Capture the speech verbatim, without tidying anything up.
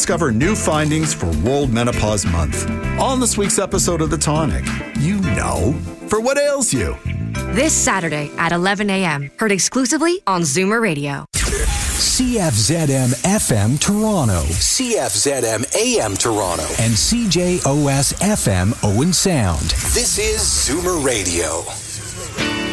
discover new findings for World Menopause Month. On this week's episode of The Tonic, you know, for what ails you. This Saturday at eleven a.m. Heard exclusively on Zoomer Radio. C F Z M F M Toronto, C F Z M A M Toronto, and C J O S F M Owen Sound. This is Zoomer Radio.